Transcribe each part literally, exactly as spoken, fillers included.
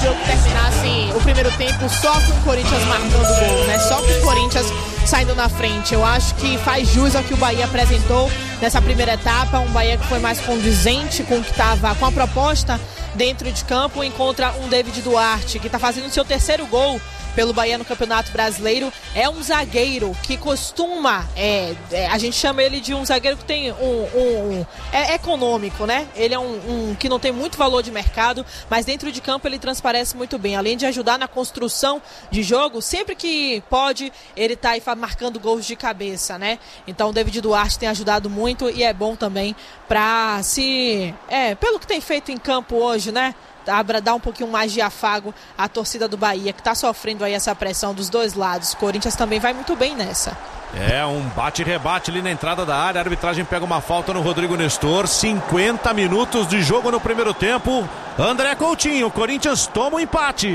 jogo terminasse o primeiro tempo só com o Corinthians marcando gol, né? Só com o Corinthians saindo na frente. Eu acho que faz jus ao que o Bahia apresentou nessa primeira etapa, um Bahia que foi mais condizente com o que estava, com a proposta dentro de campo, encontra um David Duarte, que está fazendo seu terceiro gol pelo Bahia no Campeonato Brasileiro. É um zagueiro que costuma, é, é, a gente chama ele de um zagueiro que tem um, um, um é econômico, né? Ele é um, um que não tem muito valor de mercado, mas dentro de campo ele transparece muito bem. Além de ajudar na construção de jogo, sempre que pode, ele tá aí marcando gols de cabeça, né? Então o David Duarte tem ajudado muito e é bom também para se, é, pelo que tem feito em campo hoje, né? Dar um pouquinho mais de afago à torcida do Bahia, que está sofrendo aí essa pressão dos dois lados. O Corinthians também vai muito bem nessa. É, um bate-rebate ali na entrada da área. A arbitragem pega uma falta no Rodrigo Nestor. cinquenta minutos de jogo no primeiro tempo. André Coutinho, o Corinthians toma um empate.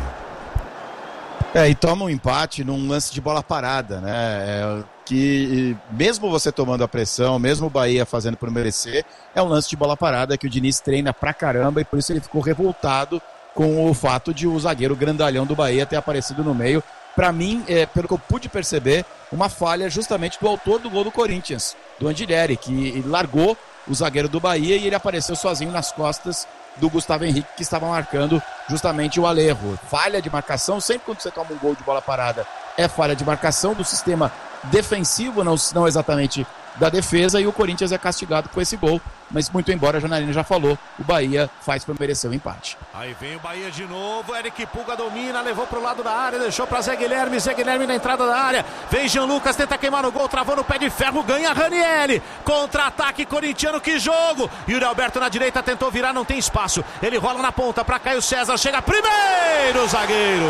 É, e toma um empate num lance de bola parada, né? É, que mesmo você tomando a pressão, mesmo o Bahia fazendo por merecer, é um lance de bola parada que o Diniz treina pra caramba e por isso ele ficou revoltado com o fato de o zagueiro grandalhão do Bahia ter aparecido no meio. Pra mim, é, pelo que eu pude perceber, uma falha justamente do autor do gol do Corinthians, do Andileri, que largou o zagueiro do Bahia e ele apareceu sozinho nas costas do Gustavo Henrique, que estava marcando justamente o Alejo. Falha de marcação, sempre quando você toma um gol de bola parada, é falha de marcação do sistema defensivo, não, não exatamente da defesa, e o Corinthians é castigado com esse gol, mas muito embora, a Janaína já falou, o Bahia faz para merecer o empate. Aí vem o Bahia de novo, Eric Pulga domina, levou pro lado da área, deixou para Zé Guilherme, Zé Guilherme na entrada da área, vem Jean Lucas, tenta queimar no gol, travou no pé de ferro, ganha Ranieri, contra-ataque corintiano, que jogo! Yuri Alberto na direita, tentou virar, não tem espaço, ele rola na ponta para Caio César, chega primeiro, zagueiro!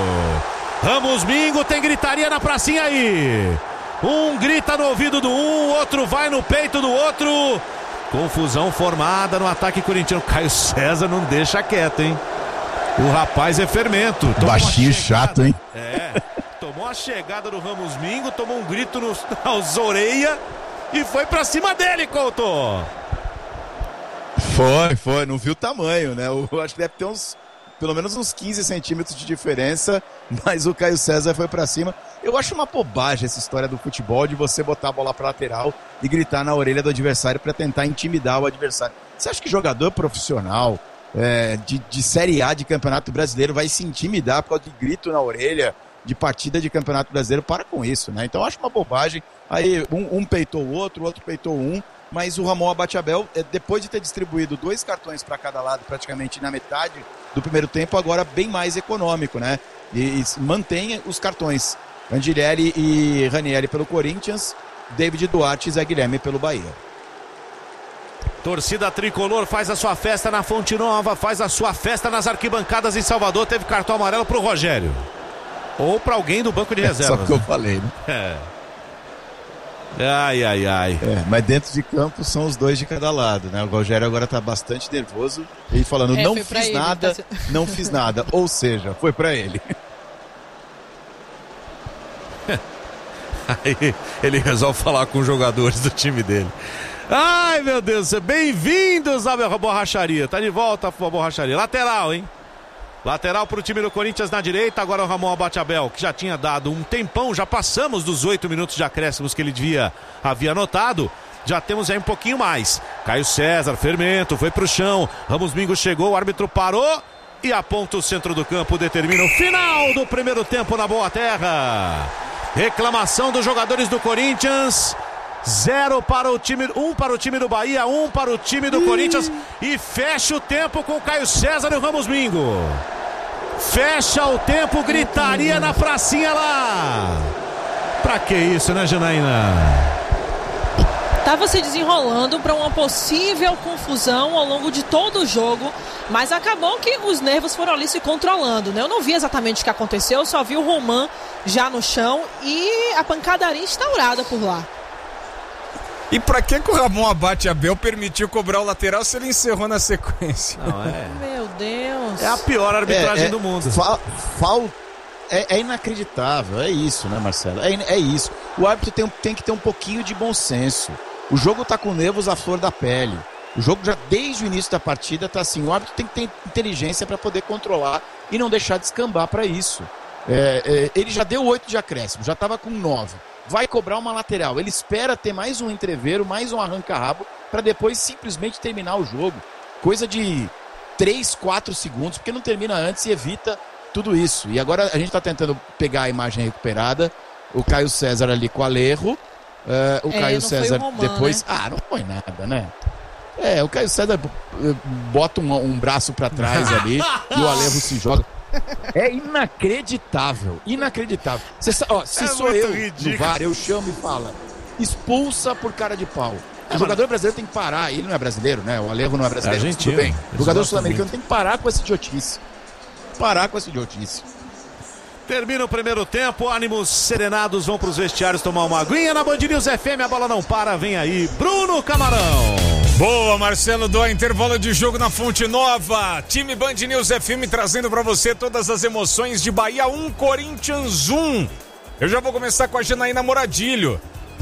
Ramos Mingo, tem gritaria na pracinha aí. Um grita no ouvido do um, outro vai no peito do outro. Confusão formada no ataque corintiano. Caio César não deixa quieto, hein? O rapaz é fermento. Baixinho chato, hein? É, tomou a chegada do Ramos Mingo, tomou um grito nos, nas orelhas e foi pra cima dele, Couto. Foi, foi, não viu o tamanho, né? Eu acho que deve ter uns, pelo menos uns quinze centímetros de diferença, mas o Caio César foi pra cima. Eu acho uma bobagem essa história do futebol de você botar a bola pra lateral e gritar na orelha do adversário pra tentar intimidar o adversário. Você acha que jogador profissional é, de, de Série A de Campeonato Brasileiro vai se intimidar por causa de grito na orelha de partida de Campeonato Brasileiro? Para com isso, né? Então eu acho uma bobagem. Aí um, um peitou o outro, o outro peitou um, mas o Ramon Abateabel, depois de ter distribuído dois cartões para cada lado praticamente na metade do primeiro tempo, agora bem mais econômico, né? E, e mantém os cartões. Andileri e Ranieri pelo Corinthians, David Duarte e Zé Guilherme pelo Bahia. Torcida tricolor faz a sua festa na Fonte Nova, faz a sua festa nas arquibancadas em Salvador. Teve cartão amarelo pro Rogério. Ou pra alguém do banco de reservas. É só que eu falei, né? É. Ai, ai, ai. É, mas dentro de campo são os dois de cada lado, né? O Rogério agora tá bastante nervoso. Ele falando, é, não fiz ele, nada, tá... não fiz nada. Ou seja, foi pra ele. Aí ele resolve falar com os jogadores do time dele. Ai, meu Deus, bem-vindos à borracharia. Tá de volta a borracharia. Lateral, hein? Lateral pro time do Corinthians na direita. Agora o Ramon Abateabel, que já tinha dado um tempão. Já passamos dos oito minutos de acréscimos que ele devia, havia anotado. Já temos aí um pouquinho mais. Caio César, fermento, foi pro chão. Ramos Mingo chegou, o árbitro parou e aponta o centro do campo. Determina o final do primeiro tempo na Boa Terra. Reclamação dos jogadores do Corinthians. Zero para o time, um para o time do Bahia, um para o time do Corinthians. E fecha o tempo com o Caio César e o Ramos Mingo. Fecha o tempo, gritaria na pracinha lá. Pra que isso, né, Janaína? Tava se desenrolando para uma possível confusão ao longo de todo o jogo, mas acabou que os nervos foram ali se controlando, né? Eu não vi exatamente o que aconteceu, eu só vi o Roman já no chão e a pancadaria instaurada por lá. E pra que que o Ramon Abateabel permitiu cobrar o lateral se ele encerrou na sequência? Não, é... Meu Deus. É a pior arbitragem é, é, do mundo. Fa, fal, é, é inacreditável, é isso, né, Marcelo? É, é isso. O árbitro tem, tem que ter um pouquinho de bom senso. O jogo tá com nervos à flor da pele. O jogo já desde o início da partida tá assim, o árbitro tem que ter inteligência para poder controlar e não deixar descambar para isso. É, é, ele já deu oito de acréscimo, já estava com nove. Vai cobrar uma lateral. Ele espera ter mais um entreveiro, mais um arranca-rabo, para depois simplesmente terminar o jogo. Coisa de três, quatro segundos, porque não termina antes e evita tudo isso. E agora a gente está tentando pegar a imagem recuperada. O Caio César ali com o Alejo. Uh, o é, Caio César Roman, depois... Né? Ah, não foi nada, né? É, o Caio César bota um, um braço para trás ali e o Alejo se joga. É inacreditável, inacreditável. Cê, ó, se é sou eu ridículo. No V A R, eu chamo e falo, expulsa por cara de pau. O jogador brasileiro tem que parar, ele não é brasileiro, né? O Alejo não é brasileiro, é tudo bem. O jogador sul-americano tem que parar com essa idiotice. Parar com essa idiotice. Termina o primeiro tempo, ânimos serenados vão para os vestiários tomar uma aguinha. Na Band News F M, a bola não para, vem aí Bruno Camarão. Boa, Marcelo, do intervalo de jogo na Fonte Nova. Time Band News F M trazendo pra você todas as emoções de Bahia um, Corinthians um. Eu já vou começar com a Janaína Moradilho,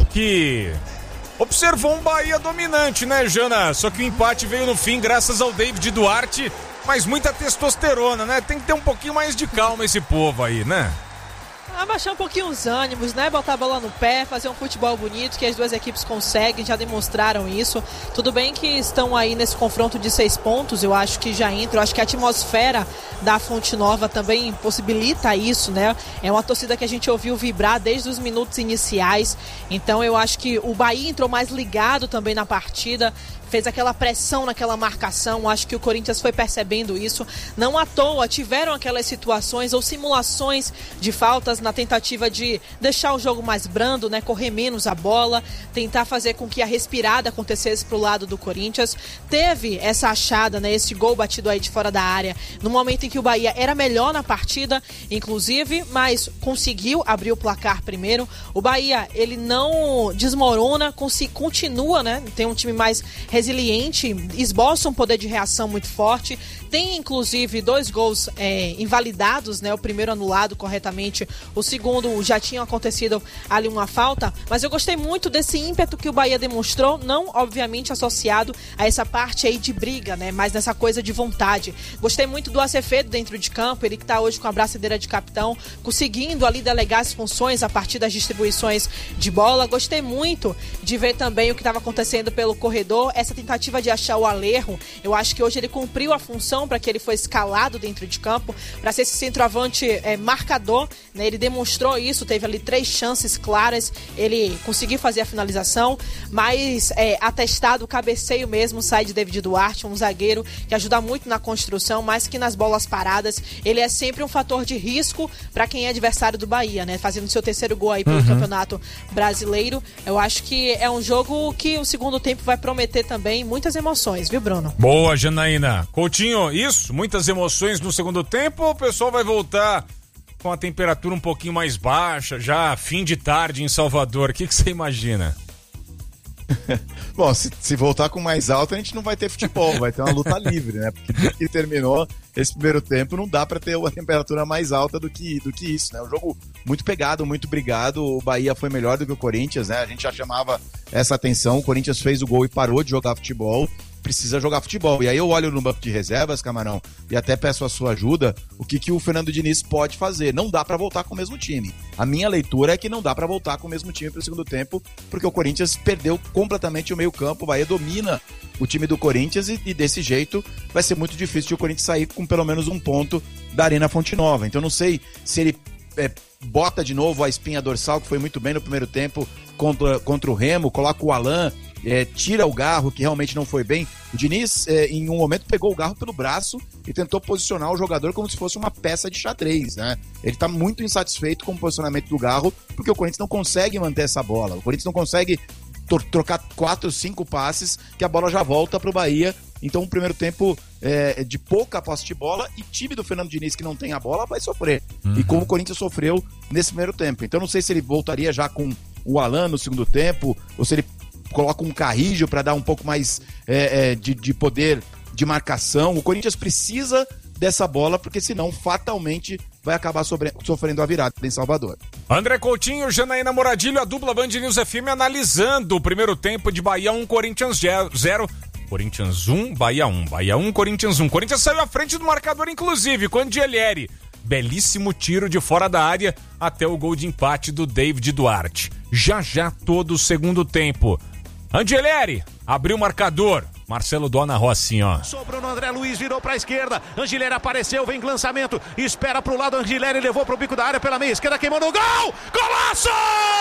que observou um Bahia dominante, né, Jana? Só que o empate veio no fim graças ao David Duarte, mas muita testosterona, né? Tem que ter um pouquinho mais de calma esse povo aí, né? Abaixar um pouquinho os ânimos, né? Botar a bola no pé, fazer um futebol bonito, que as duas equipes conseguem, já demonstraram isso. Tudo bem que estão aí nesse confronto de seis pontos, eu acho que já entra. Eu acho que a atmosfera da Fonte Nova também possibilita isso, né? É uma torcida que a gente ouviu vibrar desde os minutos iniciais. Então eu acho que o Bahia entrou mais ligado também na partida, fez aquela pressão naquela marcação. Acho que o Corinthians foi percebendo isso. Não à toa tiveram aquelas situações ou simulações de faltas na tentativa de deixar o jogo mais brando, né? Correr menos a bola, tentar fazer com que a respirada acontecesse pro lado do Corinthians. Teve essa achada, né? Esse gol batido aí de fora da área, no momento em que o Bahia era melhor na partida, inclusive, mas conseguiu abrir o placar primeiro. O Bahia, ele não desmorona, continua, né? Tem um time mais resiliente, esboça um poder de reação muito forte. Tem, inclusive, dois gols é, invalidados, né? O primeiro anulado corretamente, o segundo já tinha acontecido ali uma falta, mas eu gostei muito desse ímpeto que o Bahia demonstrou, não, obviamente, associado a essa parte aí de briga, né? Mas nessa coisa de vontade. Gostei muito do Acevedo dentro de campo, ele que tá hoje com a braçadeira de capitão, conseguindo ali delegar as funções a partir das distribuições de bola. Gostei muito de ver também o que estava acontecendo pelo corredor, essa tentativa de achar o Alejo. Eu acho que hoje ele cumpriu a função para que ele foi escalado dentro de campo, para ser esse centroavante é, marcador, né? Ele demonstrou isso, teve ali três chances claras, ele conseguiu fazer a finalização, mas é, atestado o cabeceio mesmo sai de David Duarte, um zagueiro que ajuda muito na construção, mas que nas bolas paradas ele é sempre um fator de risco para quem é adversário do Bahia, né? Fazendo seu terceiro gol aí pelo uhum. Campeonato Brasileiro. Eu acho que é um jogo que o segundo tempo vai prometer também muitas emoções, viu, Bruno? Boa, Janaína. Coutinho, isso? Muitas emoções no segundo tempo ou o pessoal vai voltar com a temperatura um pouquinho mais baixa, já fim de tarde em Salvador? O que que você imagina? Bom, se, se voltar com mais alto, a gente não vai ter futebol, vai ter uma luta livre, né? Porque desde que terminou esse primeiro tempo, não dá pra ter uma temperatura mais alta do que, do que isso, né? O jogo muito pegado, muito brigado, o Bahia foi melhor do que o Corinthians, né? A gente já chamava essa atenção, o Corinthians fez o gol e parou de jogar futebol, precisa jogar futebol. E aí eu olho no banco de reservas, Camarão, e até peço a sua ajuda, o que, que o Fernando Diniz pode fazer. Não dá pra voltar com o mesmo time. A minha leitura é que não dá pra voltar com o mesmo time pro segundo tempo, porque o Corinthians perdeu completamente o meio campo, o Bahia domina o time do Corinthians e, e desse jeito vai ser muito difícil de o Corinthians sair com pelo menos um ponto da Arena Fonte Nova. Então não sei se ele é, bota de novo a espinha dorsal, que foi muito bem no primeiro tempo contra, contra o Remo, coloca o Alan, É, tira o Garro, que realmente não foi bem. O Diniz, é, em um momento, pegou o Garro pelo braço e tentou posicionar o jogador como se fosse uma peça de xadrez, né? Ele tá muito insatisfeito com o posicionamento do Garro, porque o Corinthians não consegue manter essa bola. O Corinthians não consegue trocar quatro, cinco passes, que a bola já volta pro Bahia. Então, o primeiro tempo é, de pouca posse de bola, e time do Fernando Diniz que não tem a bola vai sofrer. Uhum. E como o Corinthians sofreu nesse primeiro tempo. Então, não sei se ele voltaria já com o Alan no segundo tempo, ou se ele coloca um Carrijo para dar um pouco mais é, é, de, de poder de marcação. O Corinthians precisa dessa bola, porque senão fatalmente vai acabar sobre, sofrendo a virada em Salvador. André Coutinho, Janaína Moradilho, a dupla Band News F M analisando o primeiro tempo de Bahia um, Corinthians zero. Corinthians um, Bahia um. Bahia um, Corinthians um. Corinthians saiu à frente do marcador, inclusive, com Angelieri. Belíssimo tiro de fora da área até o gol de empate do David Duarte. Já já todo o segundo tempo. Angelieri abriu o marcador. Marcelo Dona Rossi, ó. Sobrou no André Luiz, virou pra esquerda. Angelieri apareceu, vem lançamento. Espera pro lado, Angelieri levou pro bico da área pela meia esquerda, queimou no gol! Golaço!